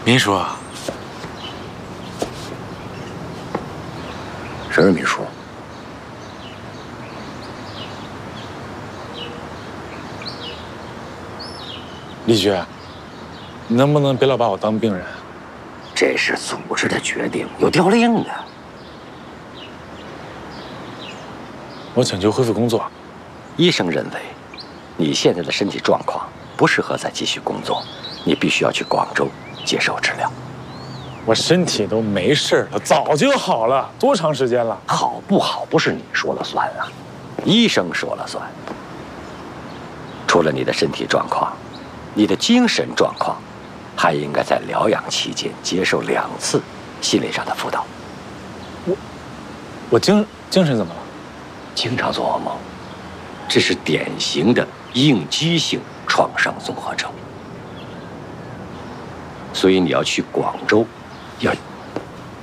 民叔啊， 谁是民叔？ 李局，你能不能别老把我当病人？ 这是组织的决定，有调令的。 我请求恢复工作。 医生认为，你现在的身体状况不适合再继续工作，你必须要去广州接受治疗。 我身体都没事了，早就好了，多长时间了？ 好不好不是你说了算啊，医生说了算。除了你的身体状况，你的精神状况，还应该在疗养期间接受2次心理上的辅导。 我精神怎么了？ 经常做噩梦，这是典型的应激性创伤综合症。所以你要去广州，要